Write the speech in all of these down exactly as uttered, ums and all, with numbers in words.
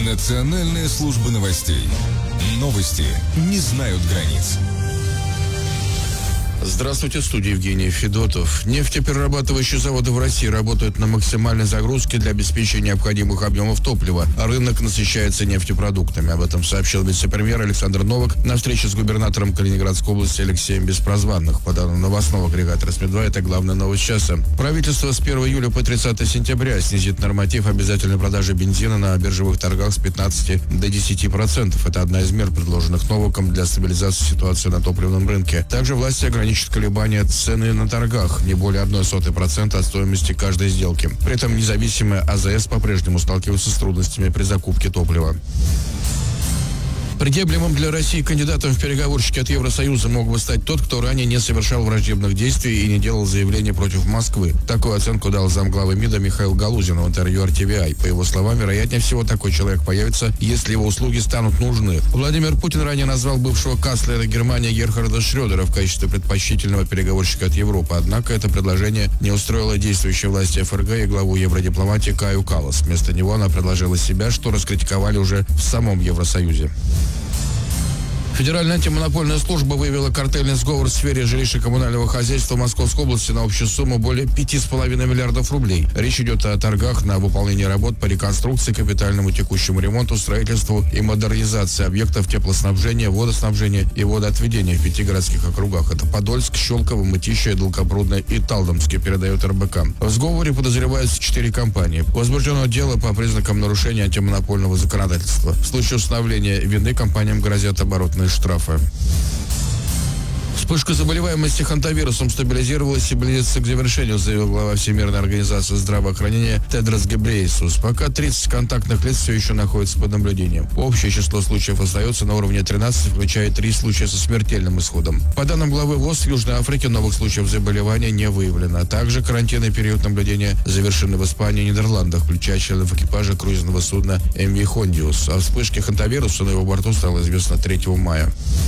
Национальная служба новостей. Новости не знают границ. Здравствуйте, в студии Евгений Федотов. Нефтеперерабатывающие заводы в России работают на максимальной загрузке для обеспечения необходимых объемов топлива, а рынок насыщается нефтепродуктами. Об этом сообщил вице-премьер Александр Новак на встрече с губернатором Калининградской области Алексеем Беспрозванных. По данным новостного агрегатора СМИ два, это главная новость часа. Правительство с первого июля по тридцатое сентября снизит норматив обязательной продажи бензина на биржевых торгах с пятнадцати до десяти процентов. Это одна из мер, предложенных Новаком для стабилизации ситуации на топливном рынке. Также власти ограничат колебания цены на торгах не более одной сотой процента от стоимости каждой сделки. При этом независимые АЗС по-прежнему сталкиваются с трудностями при закупке топлива. Приемлемым для России кандидатом в переговорщики от Евросоюза мог бы стать тот, кто ранее не совершал враждебных действий и не делал заявления против Москвы. Такую оценку дал замглавы МИДа Михаил Галузин в интервью эр ти ви ай. По его словам, вероятнее всего, такой человек появится, если его услуги станут нужны. Владимир Путин ранее назвал бывшего канцлера Германии Герхарда Шрёдера в качестве предпочтительного переговорщика от Европы. Однако это предложение не устроило действующей власти эф эр гэ и главу Евродипломатии Каю Каллас. Вместо него она предложила себя, что раскритиковали уже в самом Евросоюзе. Федеральная антимонопольная служба выявила картельный сговор в сфере жилищно-коммунального хозяйства Московской области на общую сумму более пяти с половиной миллиардов рублей. Речь идет о торгах на выполнение работ по реконструкции, капитальному текущему ремонту, строительству и модернизации объектов теплоснабжения, водоснабжения и водоотведения в пяти городских округах. Это Подольск, Щелково, Мытищи, Долгопрудный и Талдомский, передает эр бэ ка. В сговоре подозреваются четыре компании. Возбуждено дело по признакам нарушения антимонопольного законодательства. В случае установления вины компаниям грозят оборотные штрафы. Вспышка заболеваемости хантавирусом стабилизировалась и близится к завершению, заявил глава Всемирной организации здравоохранения Тедрос Гебрейесус. Пока тридцать контактных лиц все еще находятся под наблюдением. Общее число случаев остается на уровне тринадцати, включая три случая со смертельным исходом. По данным главы ВОЗ, в Южной Африке новых случаев заболевания не выявлено. Также карантинный период наблюдения завершены в Испании и Нидерландах, включая членов экипажа круизного судна эм ви Хондиус. О вспышке хантавируса на его борту стало известно третьего мая.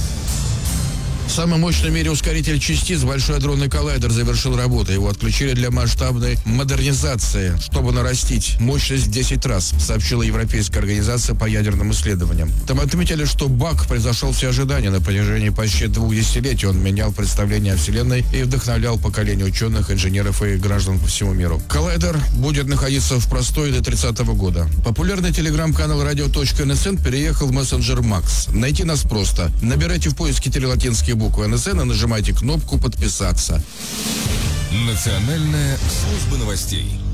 Самый мощный в мире ускоритель частиц, Большой адронный коллайдер, завершил работу. Его отключили для масштабной модернизации, чтобы нарастить мощность в десять раз, сообщила Европейская организация по ядерным исследованиям. Там отметили, что баг превзошел все ожидания. На протяжении почти двух десятилетий он менял представление о Вселенной и вдохновлял поколение ученых, инженеров и граждан по всему миру. Коллайдер будет находиться в простое до тридцатого года. Популярный телеграм-канал радио точка эн эс эн переехал в мессенджер Макс. Найти нас просто. Набирайте в поиске три латинские буквы эн эс эн и нажимайте кнопку «Подписаться». Национальная служба новостей.